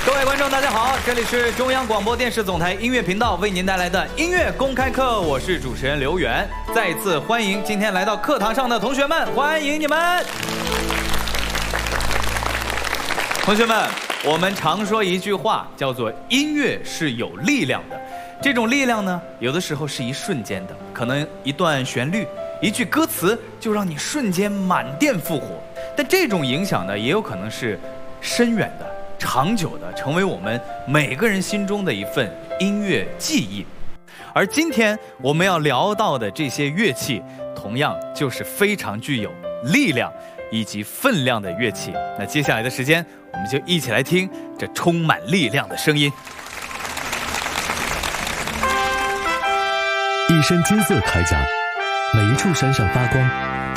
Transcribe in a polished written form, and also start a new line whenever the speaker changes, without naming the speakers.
各位观众，大家好，这里是中央广播电视总台音乐频道为您带来的音乐公开课，我是主持人刘源。再一次欢迎今天来到课堂上的同学们，欢迎你们！同学们，我们常说一句话，叫做音乐是有力量的。这种力量呢，有的时候是一瞬间的，可能一段旋律、一句歌词就让你瞬间满电复活。但这种影响呢，也有可能是深远的、长久的，成为我们每个人心中的一份音乐记忆。而今天我们要聊到的这些乐器，同样就是非常具有力量以及分量的乐器。那接下来的时间，我们就一起来听这充满力量的声音。
一身金色铠甲，每一处闪闪发光，